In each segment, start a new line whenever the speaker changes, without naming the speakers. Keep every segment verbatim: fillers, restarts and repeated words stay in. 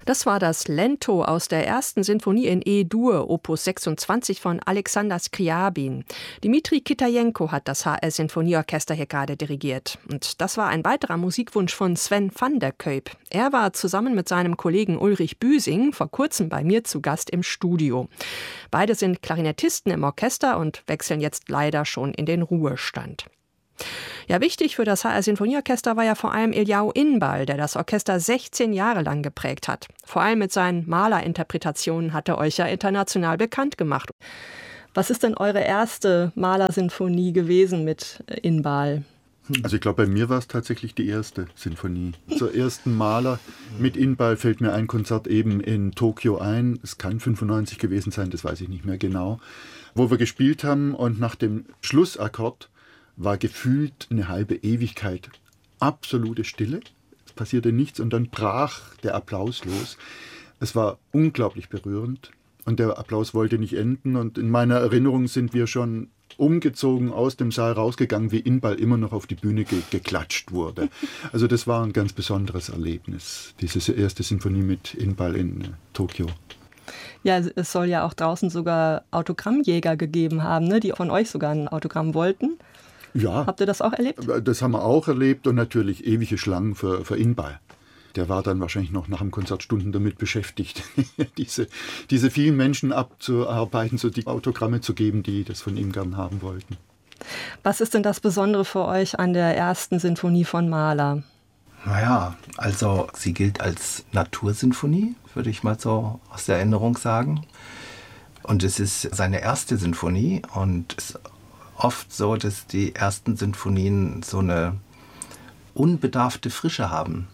Das war das Lento aus der ersten Sinfonie in E-Dur, Opus sechsundzwanzig von Alexander Skriabin. Dmitri Kitajenko hat das H R-Sinfonieorchester hier gerade dirigiert. Und das war ein weiterer Musikwunsch von Sven van der Kuyp. Er war zusammen mit seinem Kollegen Ulrich Büsing vor kurzem bei mir zu Gast im Studio. Beide sind Klarinettisten im Orchester und wechseln jetzt leider schon in den Ruhestand. Ja, wichtig für das H R-Sinfonieorchester war ja vor allem Iljao Inbal, der das Orchester sechzehn Jahre lang geprägt hat. Vor allem mit seinen Mahler-Interpretationen hat er euch ja international bekannt gemacht. Was ist denn eure erste Mahler-Sinfonie gewesen mit Inbal?
Also ich glaube, bei mir war es tatsächlich die erste Sinfonie. Zur ersten Mahler mit Inbal fällt mir ein Konzert eben in Tokio ein. Es kann fünfundneunzig gewesen sein, das weiß ich nicht mehr genau. Wo wir gespielt haben und nach dem Schlussakkord war gefühlt eine halbe Ewigkeit absolute Stille. Es passierte nichts und dann brach der Applaus los. Es war unglaublich berührend und der Applaus wollte nicht enden. Und in meiner Erinnerung sind wir schon umgezogen aus dem Saal rausgegangen, wie Inbal immer noch auf die Bühne ge- geklatscht wurde. Also das war ein ganz besonderes Erlebnis, diese erste Sinfonie mit Inbal in äh, Tokio.
Ja, es soll ja auch draußen sogar Autogrammjäger gegeben haben, ne, die von euch sogar ein Autogramm wollten.
Ja.
Habt ihr das auch erlebt?
Das haben wir auch erlebt und natürlich ewige Schlangen für, für Inbal. Der war dann wahrscheinlich noch nach dem Konzert Stunden damit beschäftigt, diese, diese vielen Menschen abzuarbeiten, so die Autogramme zu geben, die das von ihm gern haben wollten.
Was ist denn das Besondere für euch an der ersten Sinfonie von Mahler?
Naja, also sie gilt als Natursinfonie, würde ich mal so aus der Erinnerung sagen. Und es ist seine erste Sinfonie und es ist oft so, dass die ersten Sinfonien so eine unbedarfte Frische haben.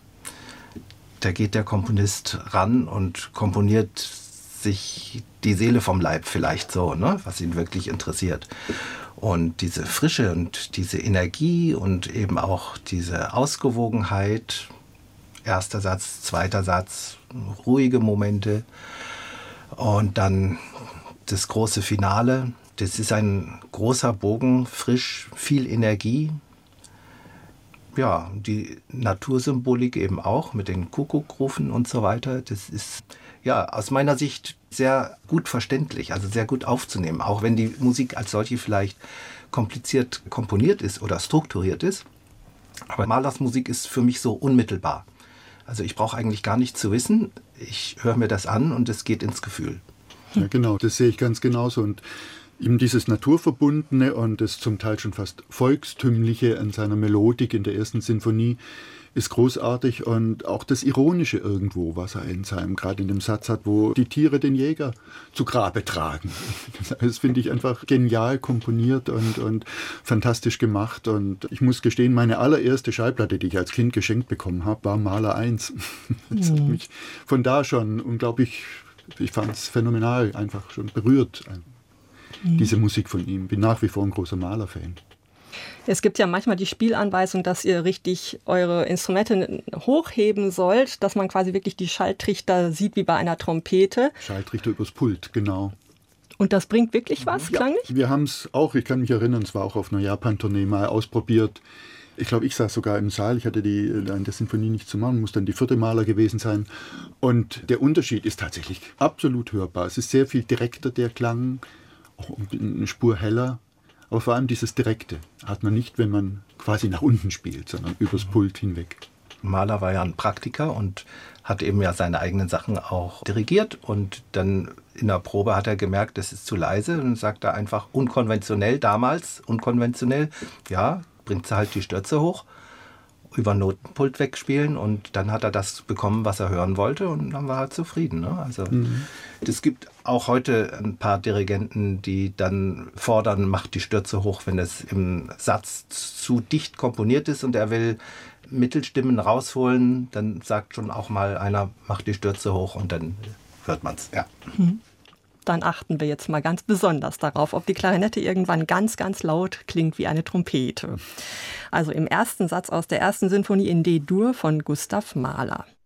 Da geht der Komponist ran und komponiert sich die Seele vom Leib vielleicht so, ne, was ihn wirklich interessiert. Und diese Frische und diese Energie und eben auch diese Ausgewogenheit, erster Satz, zweiter Satz, ruhige Momente und dann das große Finale. Das ist ein großer Bogen, frisch, viel Energie. Ja, die Natursymbolik eben auch mit den Kuckuckrufen und so weiter. Das ist ja aus meiner Sicht sehr gut verständlich, also sehr gut aufzunehmen. Auch wenn die Musik als solche vielleicht kompliziert komponiert ist oder strukturiert ist. Aber Mahlers Musik ist für mich so unmittelbar. Also ich brauche eigentlich gar nichts zu wissen. Ich höre mir das an und es geht ins Gefühl.
Ja, genau, das sehe ich ganz genauso. Und eben dieses Naturverbundene und das zum Teil schon fast Volkstümliche an seiner Melodik in der ersten Sinfonie ist großartig. Und auch das Ironische irgendwo, was er in seinem, gerade in dem Satz hat, wo die Tiere den Jäger zu Grabe tragen. Das finde ich einfach genial komponiert und, und fantastisch gemacht. Und ich muss gestehen, meine allererste Schallplatte, die ich als Kind geschenkt bekommen habe, war Mahler eins. Das hat mich von da schon unglaublich, ich fand es phänomenal, einfach schon berührt. Diese Musik von ihm. Bin nach wie vor ein großer Mahler-Fan.
Es gibt ja manchmal die Spielanweisung, dass ihr richtig eure Instrumente hochheben sollt, dass man quasi wirklich die Schalltrichter sieht wie bei einer Trompete.
Schalltrichter übers Pult, genau.
Und das bringt wirklich was,
ja,
klanglich?
Wir haben es auch, ich kann mich erinnern, es war auch auf einer Japan-Tournee mal ausprobiert. Ich glaube, ich saß sogar im Saal, ich hatte die in der Sinfonie nicht zu machen, muss dann die vierte Mahler gewesen sein. Und der Unterschied ist tatsächlich absolut hörbar. Es ist sehr viel direkter, der Klang, auch eine Spur heller, aber vor allem dieses Direkte hat man nicht, wenn man quasi nach unten spielt, sondern übers Pult hinweg.
Mahler war ja ein Praktiker und hat eben ja seine eigenen Sachen auch dirigiert und dann in der Probe hat er gemerkt, das ist zu leise und sagt er einfach unkonventionell, damals unkonventionell, ja, bringt sie halt die Stürze hoch, über Notenpult wegspielen und dann hat er das bekommen, was er hören wollte und dann war er zufrieden. Ne? Also mhm. Es gibt auch heute ein paar Dirigenten, die dann fordern, macht die Stürze hoch, wenn es im Satz zu dicht komponiert ist und er will Mittelstimmen rausholen, dann sagt schon auch mal einer, macht die Stürze hoch und dann hört man es. Ja.
Mhm. Dann achten wir jetzt mal ganz besonders darauf, ob die Klarinette irgendwann ganz, ganz laut klingt wie eine Trompete. Also im ersten Satz aus der ersten Sinfonie in D-Dur von Gustav Mahler.